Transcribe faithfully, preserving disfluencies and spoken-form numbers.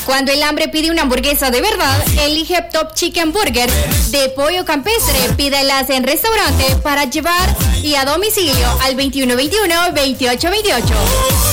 Cuando el hambre pide una hamburguesa de verdad, elige Top Chicken Burger de pollo campestre. Pídelas en restaurante para llevar y a domicilio al veintiuno veintiuno, veintiocho veintiocho.